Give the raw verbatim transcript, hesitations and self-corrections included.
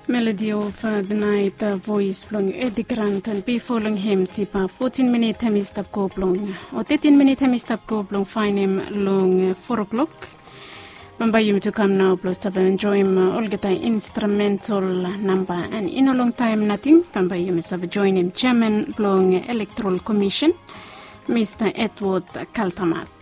Melody of uh, the night uh, voice blong Eddie Grant and be following him tipa fourteen minute hemi stop go blong or thirteen minute hemi stop go blong find him long uh, four o'clock. Bamba you to come now plus to enjoy him uh, all get instrumental number and in a long time nothing. Bamba you must have join him chairman blong electoral commission Mister Edward Kaltamat.